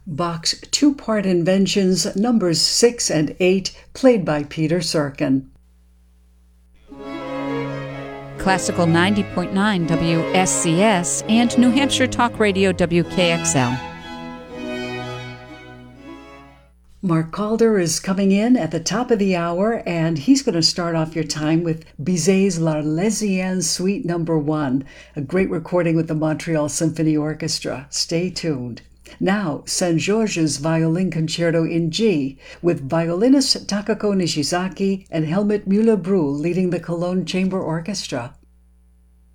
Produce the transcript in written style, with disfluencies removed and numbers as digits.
Bach's two-part inventions, numbers 6 and 8, played by Peter Serkin. Classical 90.9 WSCS and New Hampshire Talk Radio WKXL. Mark Calder is coming in at the top of the hour, and he's going to start off your time with Bizet's L'Arlésienne Suite No. 1, a great recording with the Montreal Symphony Orchestra. Stay tuned. Now, St. George's Violin Concerto in G, with violinist Takako Nishizaki and Helmut Müller-Brühl leading the Cologne Chamber Orchestra.